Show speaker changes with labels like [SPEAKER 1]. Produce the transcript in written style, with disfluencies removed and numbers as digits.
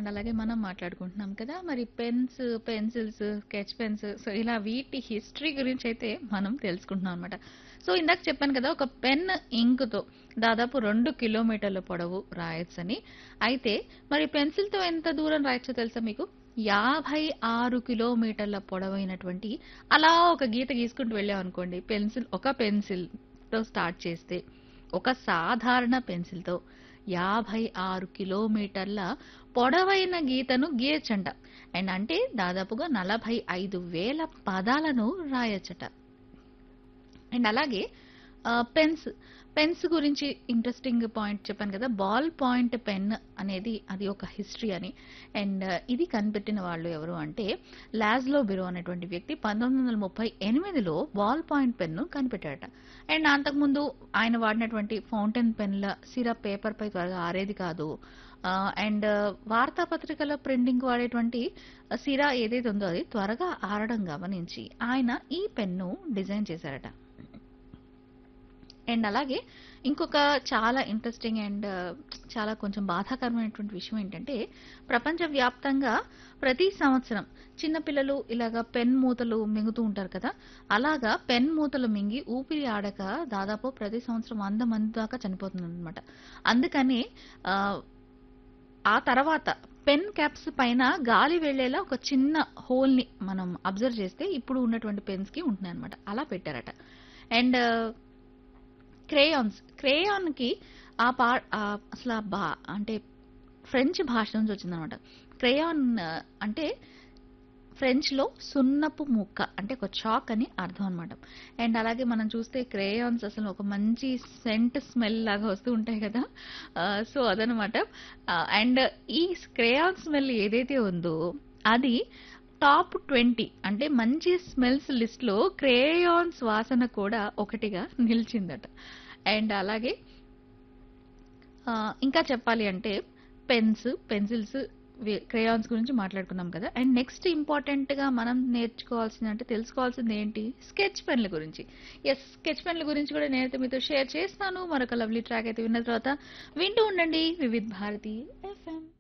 [SPEAKER 1] And అలాగే మనం మాట్లాడుకుంటున్నాం కదా! మరి pens, pencils, sketch pens so, ఇలా వీటి హిస్టరీ గురించైతే మనం తెలుసుకుంటున్నాం అనమాట. సో, ఇందాక చెప్పాను కదా! ఒక పెన్ ఇంక్‌తో దాదాపు 2 కిలోమీటర్ల పొడవు రాయొచ్చని. అయితే మరి పెన్సిల్‌తో ఎంత దూరం రాయొచ్చో తెలుసా మీకు? 56 కిలోమీటర్ల పొడవైనటువంటి అలా ఒక గీత గీసుకుంటూ వెళ్ళామనుకోండి. ఒక పెన్సిల్‌తో స్టార్ట్ చేస్తే, ఒక సాధారణ పెన్సిల్‌తో 56 కిలోమీటర్ల పొడవైన గీతను గీయొచ్చంట. అండ్ అంటే దాదాపుగా 45,000 పదాలను రాయొచ్చట. అండ్ అలాగే పెన్స్. పెన్స్ గురించి ఇంట్రెస్టింగ్ పాయింట్ చెప్పాను కదా! బాల్ పాయింట్ పెన్ అనేది అది ఒక హిస్టరీ అని. అండ్ ఇది కనిపెట్టిన వాళ్ళు ఎవరు అంటే లాజ్లో బిరో అనేటువంటి వ్యక్తి 1938లో బాల్ పాయింట్ పెన్ను కనిపెట్టాడట. అండ్ అంతకుముందు ఆయన వాడినటువంటి ఫౌంటైన్ పెన్‌ల సిరప్ పేపర్‌పై త్వరగా ఆరేది కాదు. అండ్ వార్తాపత్రికల ప్రింటింగ్‌కి వాడేటువంటి సిరా ఏదైతే ఉందో అది త్వరగా ఆరడం గమనించి ఆయన ఈ పెన్ను డిజైన్ చేశారట. అండ్ అలాగే ఇంకొక చాలా ఇంట్రెస్టింగ్ అండ్ చాలా కొంచెం బాధాకరమైనటువంటి విషయం ఏంటంటే ప్రపంచవ్యాప్తంగా ప్రతి సంవత్సరం చిన్న పిల్లలు ఇలాగా పెన్ మూతలు మింగుతూ ఉంటారు కదా! అలాగా పెన్ మూతలు మింగి ఊపిరి ఆడక దాదాపు ప్రతి సంవత్సరం 100 మంది దాకా చనిపోతుందన్నమాట. అందుకని ఆహ్, ఆ తర్వాత పెన్ క్యాప్స్ పైన గాలి వెళ్ళేలా ఒక చిన్న హోల్‌ని మనం అబ్జర్వ్ చేస్తే ఇప్పుడు ఉన్నటువంటి పెన్స్‌కి ఉంటున్నాయన్నమాట. అలా పెట్టారట. అండ్ క్రేయాన్‌కి ఆ పా అసల అంటే ఫ్రెంచ్ భాష నుంచి వచ్చిందనమాట. క్రేయాన్ అంటే ఫ్రెంచ్‌లో సున్నపు ముక్క అంటే ఒక చాక్ అని అర్థం అనమాట. అండ్ అలాగే మనం చూస్తే క్రేయాన్స్ అసలు ఒక మంచి సెంట్ స్మెల్ లాగా వస్తూ ఉంటాయి కదా! సో, అదనమాట. అండ్ ఈ క్రేయాన్ స్మెల్ ఏదైతే ఉందో అది టాప్ 20 అంటే మంచి స్మెల్స్ లిస్ట్‌లో క్రేయాన్స్ వాసన కూడా ఒకటిగా నిలిచిందట. అండ్ అలాగే ఇంకా చెప్పాలి అంటే పెన్స్, పెన్సిల్స్, క్రేయాన్స్ గురించి మాట్లాడుకున్నాం కదా! అండ్ నెక్స్ట్ ఇంపార్టెంట్‌గా మనం నేర్చుకోవాల్సింది అంటే తెలుసుకోవాల్సింది ఏంటి? స్కెచ్ పెన్‌ల గురించి. యెస్, స్కెచ్ పెన్‌ల గురించి కూడా నేనైతే మీతో షేర్ చేస్తాను. మరొక లవ్లీ ట్రాక్ అయితే విన్న తర్వాత వింటూ ఉండండి వివిధ్ భారతి ఎఫ్ఎం.